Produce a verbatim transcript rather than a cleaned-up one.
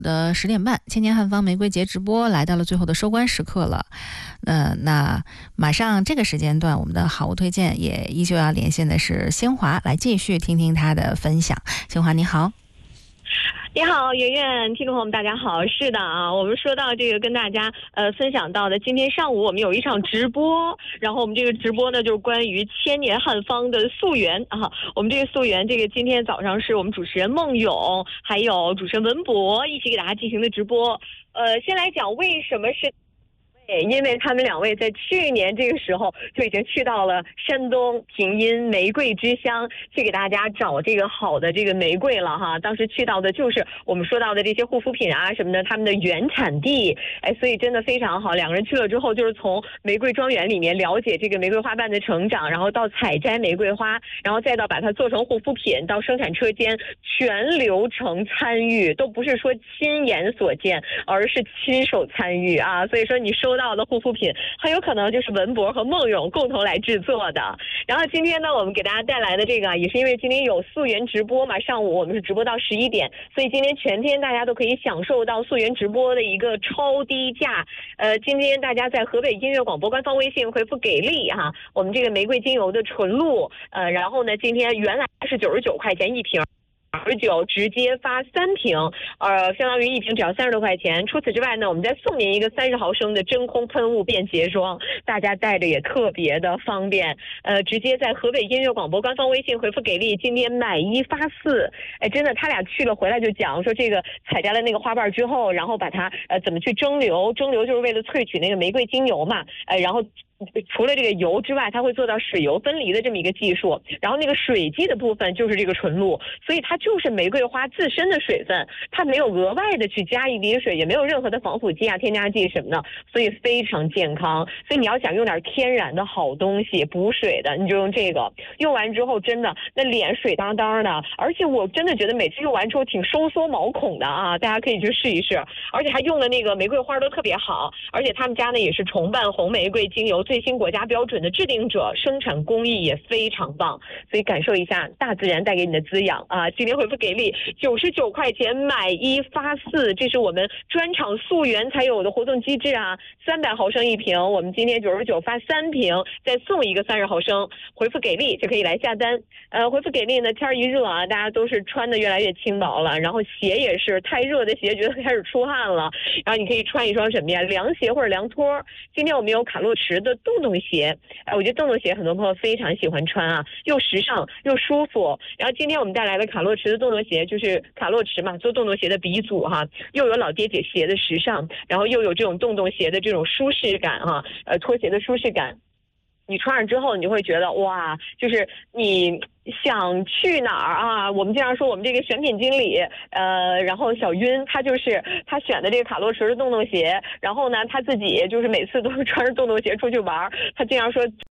的十点半，千年汉方玫瑰节直播来到了最后的收官时刻了。呃，那马上这个时间段，我们的好物推荐也依旧要连线的是鲜华，来继续听听他的分享。鲜华你好。 你好，圆圆，听众朋友们，大家好。是的啊，我们说到这个，跟大家呃分享到的，今天上午我们有一场直播，然后我们这个直播呢，就是关于千年汉方的溯源啊。我们这个溯源，这个今天早上是我们主持人孟勇，还有主持人文博一起给大家进行的直播。呃，先来讲为什么是。因为他们两位在去年这个时候就已经去到了山东平阴玫瑰之乡，去给大家找这个好的这个玫瑰了哈。当时去到的就是我们说到的这些护肤品啊什么的，他们的原产地，哎，所以真的非常好。两个人去了之后，就是从玫瑰庄园里面了解这个玫瑰花瓣的成长，然后到采摘玫瑰花，然后再到把它做成护肤品，到生产车间，全流程参与，都不是说亲眼所见，而是亲手参与啊。所以说你收到到的护肤品很有可能就是文博和孟勇共同来制作的。然后今天呢，我们给大家带来的这个也是因为今天有溯源直播嘛，上午我们是直播到十一点，所以今天全天大家都可以享受到溯源直播的一个超低价。呃，今天大家在河北音乐广播官方微信回复给力哈，我们这个玫瑰精油的纯露，呃，然后呢，今天原来是九十九块钱一瓶。九十九直接发三瓶，呃，相当于一瓶只要三十多块钱。除此之外呢，我们再送您一个三十毫升的真空喷雾便携装，大家带着也特别的方便。呃，直接在河北音乐广播官方微信回复给力，今天买一发四。哎，真的，他俩去了回来就讲说，这个采摘了那个花瓣之后，然后把它呃怎么去蒸馏，蒸馏就是为了萃取那个玫瑰精油嘛，呃，然后。除了这个油之外，它会做到水油分离的这么一个技术，然后那个水基的部分就是这个纯露，所以它就是玫瑰花自身的水分，它没有额外的去加一滴水，也没有任何的防腐剂啊、添加剂什么的，所以非常健康。所以你要想用点天然的好东西补水的，你就用这个。用完之后真的那脸水当当的，而且我真的觉得每次用完之后挺收缩毛孔的啊，大家可以去试一试。而且还用的那个玫瑰花都特别好，而且他们家呢也是重瓣红玫瑰精油最新国家标准的制定者，生产工艺也非常棒，所以感受一下大自然带给你的滋养啊！今天回复给力，九十九块钱买一发四，这是我们专场溯源才有的活动机制啊！三百毫升一瓶，我们今天九十九发三瓶，再送一个三十毫升，回复给力就可以来下单。呃，回复给力呢，天一热啊，大家都是穿的越来越轻薄了，然后鞋也是太热的鞋觉得开始出汗了，然后你可以穿一双什么呀，凉鞋或者凉拖。今天我们有卡洛驰的洞洞鞋，哎，我觉得洞洞鞋很多朋友非常喜欢穿啊，又时尚又舒服。然后今天我们带来的卡洛驰的洞洞鞋，就是卡洛驰嘛，做洞洞鞋的鼻祖哈，又有老爹姐鞋的时尚，然后又有这种洞洞鞋的这种舒适感哈，呃，拖鞋的舒适感。你穿上之后，你就会觉得哇，就是你想去哪儿啊？我们经常说我们这个选品经理，呃，然后小晕，他就是他选的这个卡洛驰的洞洞鞋，然后呢，他自己就是每次都是穿着洞洞鞋出去玩，他经常说。